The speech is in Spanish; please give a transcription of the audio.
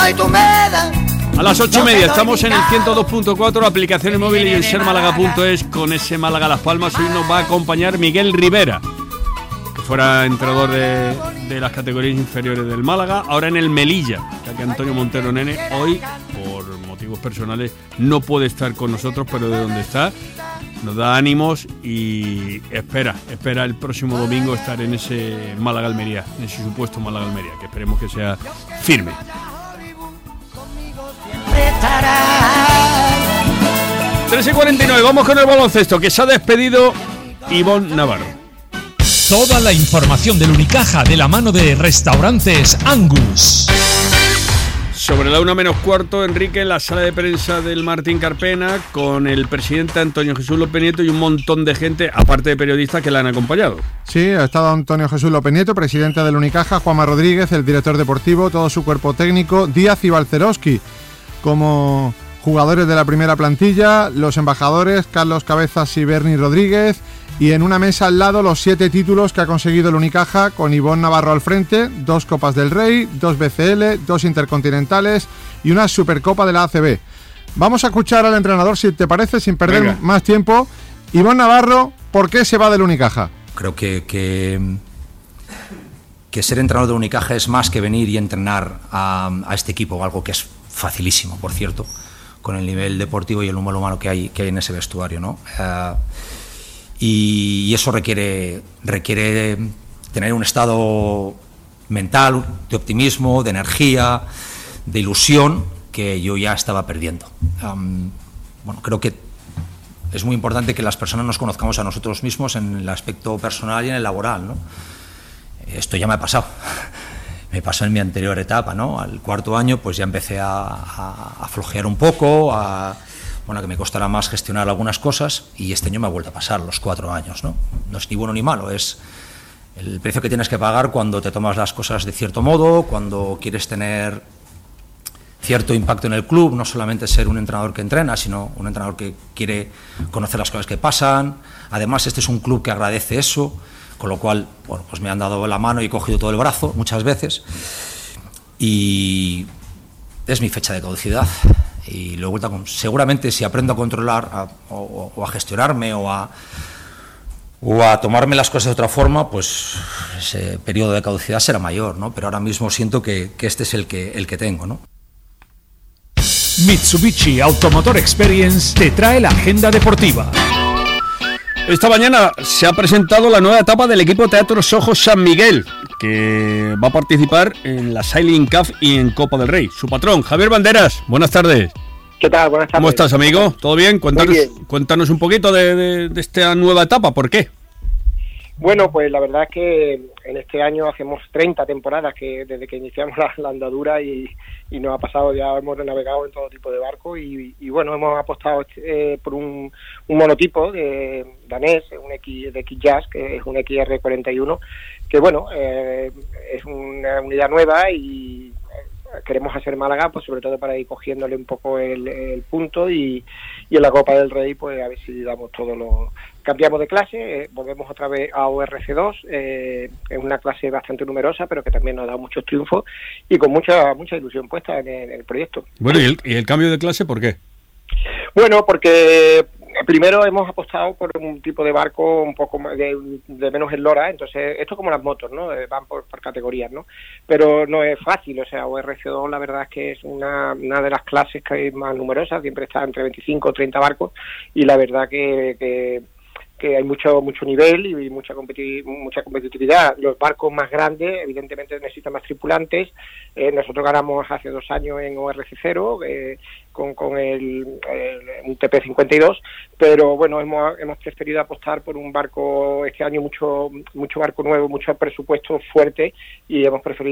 y tú me das. A las 8:30 estamos en el 102.4, aplicaciones móviles y en sermálaga.es con ese Málaga Las Palmas. Hoy nos va a acompañar Miguel Rivera, que fuera entrenador de las categorías inferiores del Málaga, ahora en el Melilla, ya que Antonio Montero Nene hoy, por motivos personales, no puede estar con nosotros, pero de donde está nos da ánimos y espera el próximo domingo estar en ese Málaga-Almería, en ese supuesto Málaga-Almería, que esperemos que sea firme. 3:49, vamos con el baloncesto, que se ha despedido Ivonne Navarro. Toda la información del Unicaja de la mano de Restaurantes Angus. Sobre la 1:15, Enrique, en la sala de prensa del Martín Carpena, con el presidente Antonio Jesús López Nieto y un montón de gente, aparte de periodistas, que la han acompañado. Sí, ha estado Antonio Jesús López Nieto, presidente del Unicaja, Juanma Rodríguez, el director deportivo, todo su cuerpo técnico, Díaz y Balcerowski, como jugadores de la primera plantilla, los embajadores, Carlos Cabezas y Berni Rodríguez, y en una mesa al lado los 7 títulos que ha conseguido el Unicaja, con Ivonne Navarro al frente, 2 Copas del Rey, 2 BCL, 2 Intercontinentales y una Supercopa de la ACB. Vamos a escuchar al entrenador, si te parece, sin perder más tiempo. Ivonne Navarro, ¿por qué se va del Unicaja? Creo que ser entrenador del Unicaja es más que venir y entrenar a este equipo, algo que es facilísimo, por cierto, con el nivel deportivo y el número humano que hay en ese vestuario, ¿no? Y eso requiere tener un estado mental de optimismo, de energía, de ilusión, que yo ya estaba perdiendo. Creo que es muy importante que las personas nos conozcamos a nosotros mismos en el aspecto personal y en el laboral, ¿no? Esto ya me ha pasado. Me pasó en mi anterior etapa, ¿no? Al 4º año pues ya empecé a flojear un poco, que me costará más gestionar algunas cosas, y este año me ha vuelto a pasar los 4 años, ¿no? No es ni bueno ni malo, es el precio que tienes que pagar cuando te tomas las cosas de cierto modo, cuando quieres tener cierto impacto en el club, no solamente ser un entrenador que entrena, sino un entrenador que quiere conocer las cosas que pasan. Además, este es un club que agradece eso, con lo cual, pues me han dado la mano y he cogido todo el brazo muchas veces, y es mi fecha de caducidad. Y lo he vuelto seguramente, si aprendo a controlar o a gestionarme o a tomarme las cosas de otra forma, pues ese periodo de caducidad será mayor, ¿no? Pero ahora mismo siento que este es el que tengo, ¿no? Mitsubishi Automotor Experience te trae la agenda deportiva. Esta mañana se ha presentado la nueva etapa del equipo Teatro Sojo San Miguel, que va a participar en la Sailing Cup y en Copa del Rey. Su patrón, Javier Banderas, buenas tardes. ¿Qué tal? Buenas tardes. ¿Cómo estás, amigo? ¿Todo bien? Cuéntanos un poquito de esta nueva etapa, ¿por qué? Bueno, pues la verdad es que en este año hacemos 30 temporadas desde que iniciamos la andadura y nos ha pasado, ya hemos navegado en todo tipo de barcos y hemos apostado por un monotipo danés, un X de X-Jazz, que es un XR41, que es una unidad nueva y queremos hacer Málaga, pues sobre todo para ir cogiéndole un poco el punto y en la Copa del Rey, pues a ver si damos todo lo... Cambiamos de clase, volvemos otra vez a ORC2, es una clase bastante numerosa, pero que también nos da muchos triunfos y con mucha ilusión puesta en el proyecto. Bueno, ¿y el cambio de clase por qué? Bueno, porque primero hemos apostado por un tipo de barco un poco de menos eslora, entonces esto es como las motos, ¿no? Van por categorías, ¿no? Pero no es fácil, o sea, ORC2 la verdad es que es una de las clases que hay más numerosas, siempre está entre 25 o 30 barcos y la verdad que hay mucho nivel y mucha competitividad. Los barcos más grandes evidentemente necesitan más tripulantes. Nosotros ganamos hace 2 años en ORC0 con un TP52, pero bueno, hemos preferido apostar por un barco este año, mucho barco nuevo, mucho presupuesto fuerte, y hemos preferido